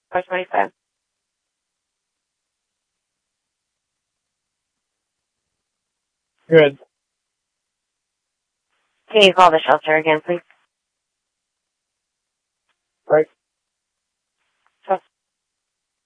425. Good. Can you call the shelter again, please?